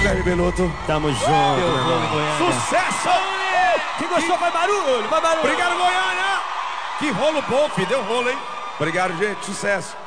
velho Beloto. Tamo junto, Deu meu rolo em irmão. Goiânia. Sucesso! Quem gostou, vai barulho, vai barulho. Obrigado, Goiânia! Que rolo bom, filho. Deu rolo, hein? Obrigado, gente. Sucesso.